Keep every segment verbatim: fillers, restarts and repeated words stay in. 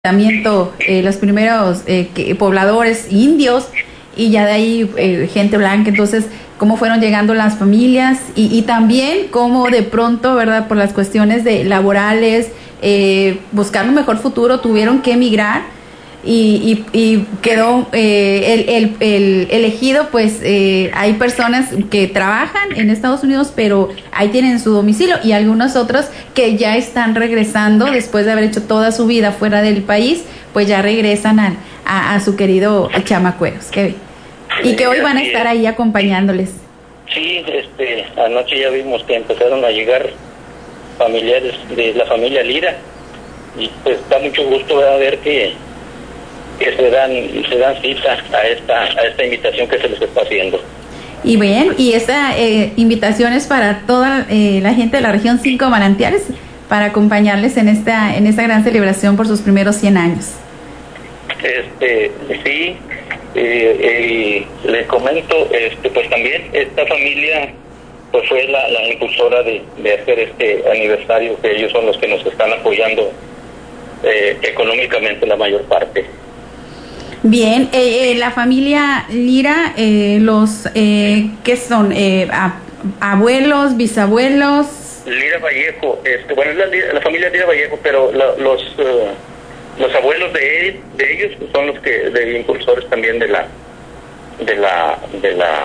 eh, los primeros eh, que, pobladores indios y ya de ahí eh, gente blanca. Entonces, cómo fueron llegando las familias y, y también cómo de pronto, ¿verdad?, por las cuestiones de laborales, eh, buscar un mejor futuro, tuvieron que emigrar y, y, y quedó eh, el, el, el elegido, pues eh, hay personas que trabajan en Estados Unidos, pero ahí tienen su domicilio, y algunos otros que ya están regresando después de haber hecho toda su vida fuera del país, pues ya regresan a, a, a su querido Chamacueros, que, y que hoy van a estar ahí acompañándoles. Sí, este, anoche ya vimos que empezaron a llegar familiares de la familia Lira, y pues da mucho gusto ver que que se dan se dan cita a esta a esta invitación que se les está haciendo. Y bien, y esta eh, invitación es para toda eh, la gente de la región Cinco Manantiales, para acompañarles en esta en esta gran celebración por sus primeros cien años. Este, sí, eh, eh, les comento, este, pues también esta familia pues fue la, la impulsora de, de hacer este aniversario, que ellos son los que nos están apoyando eh, económicamente la mayor parte. Bien, eh, eh, la familia Lira, eh, los, eh, ¿qué son? Eh, a, ¿Abuelos, bisabuelos? Lira Vallejo, este, bueno, es la, la familia Lira Vallejo, pero la, los uh, los abuelos de él, de ellos son los que, de impulsores también de la, de la, de la,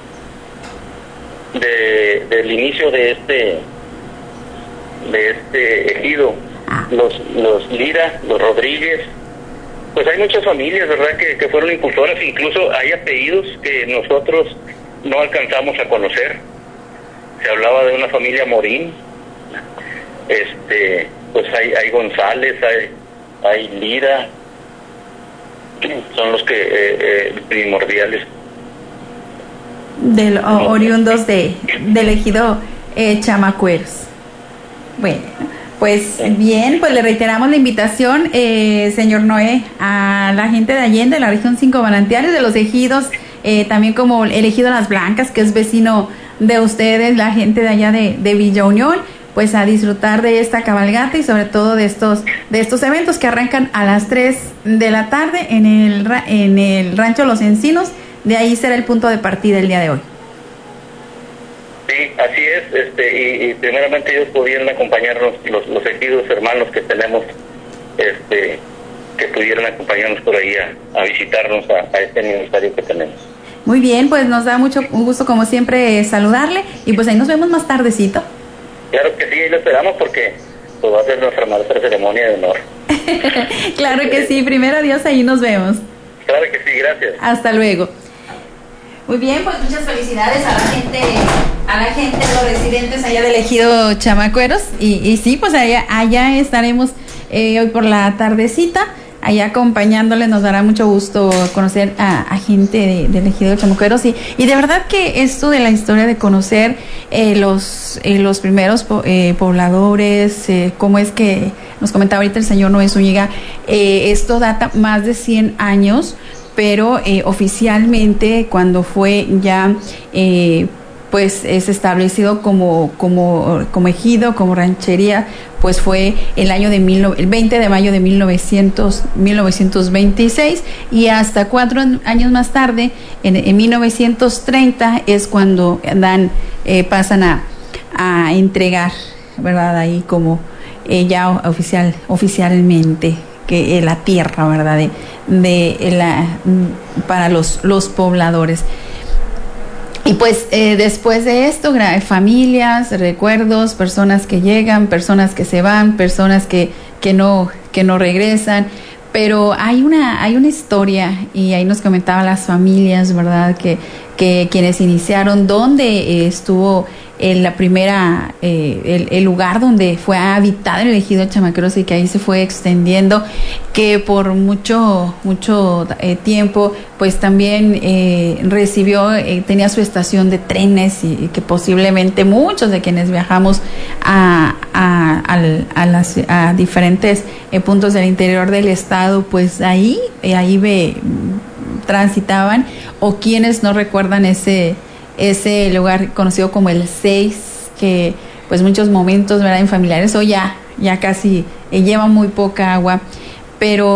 de, del inicio de este, de este ejido, ah. los, los Lira, los Rodríguez. Pues hay muchas familias, ¿verdad?, que, que fueron impulsoras. Incluso hay apellidos que nosotros no alcanzamos a conocer. Se hablaba de una familia Morín, este, pues hay, hay González, hay, hay Lira, son los que eh, eh, primordiales. Del oh, oriundos de, del ejido eh, Chamacueros. Bueno. Pues bien, pues le reiteramos la invitación, eh, señor Noé, a la gente de Allende, de la región Cinco Manantiales, de los ejidos, eh, también como el ejido Las Blancas, que es vecino de ustedes, la gente de allá de, de Villa Unión, pues a disfrutar de esta cabalgata y sobre todo de estos de estos eventos que arrancan a las tres de la tarde en el, en el Rancho Los Encinos. De ahí será el punto de partida el día de hoy. Sí, así es, este, y, y primeramente ellos pudieran acompañarnos, los, los ejidos hermanos que tenemos, este, que pudieran acompañarnos por ahí a, a visitarnos a, a este aniversario que tenemos. Muy bien, pues nos da mucho gusto como siempre saludarle, y pues ahí nos vemos más tardecito. Claro que sí, ahí lo esperamos porque pues va a ser nuestra maestra ceremonia de honor. Claro que sí, primero Dios, ahí nos vemos. Claro que sí, gracias. Hasta luego. Muy bien, pues muchas felicidades a la gente, a la gente, los residentes allá del ejido Chamacueros, y, y sí, pues allá, allá estaremos eh, hoy por la tardecita, allá acompañándoles. Nos dará mucho gusto conocer a, a gente de, del ejido Chamacueros, y, y de verdad que esto de la historia de conocer eh, los, eh, los primeros po, eh, pobladores, eh, cómo es que nos comentaba ahorita el señor Noé Zúñiga, eh, esto data más de cien años, pero eh, oficialmente cuando fue ya eh, pues es establecido como como como ejido, como ranchería, pues fue el año de mil, el veinte de mayo de mil novecientos veintiséis, y hasta cuatro años más tarde, en, en mil novecientos treinta, es cuando dan eh, pasan a, a entregar, ¿verdad?, ahí como eh, ya oficial oficialmente que eh, la tierra, ¿verdad?, de, de la para los los pobladores. Y pues eh, después de esto, familias, recuerdos, personas que llegan, personas que se van, personas que que no que no regresan, pero hay una hay una historia, y ahí nos comentaban las familias, ¿verdad?, que que quienes iniciaron, donde eh, estuvo en la primera, eh, el, el lugar donde fue habitado el ejido Chamacueros, y que ahí se fue extendiendo, que por mucho mucho eh, tiempo pues también eh, recibió, eh, tenía su estación de trenes, y, y que posiblemente muchos de quienes viajamos a, a, a, a, las, a diferentes eh, puntos del interior del estado, pues ahí, eh, ahí ve, transitaban, o quienes no recuerdan ese ese lugar conocido como el seis, que pues muchos momentos, ¿verdad?, en familiares, o ya ya casi eh, lleva muy poca agua, pero